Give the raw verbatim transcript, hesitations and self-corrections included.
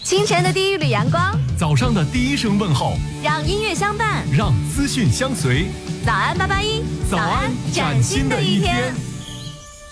清晨的第一缕阳光， 早上的第一声问候， 让音乐相伴， 让资讯相随。 早安八八一， 早安，崭新的一天。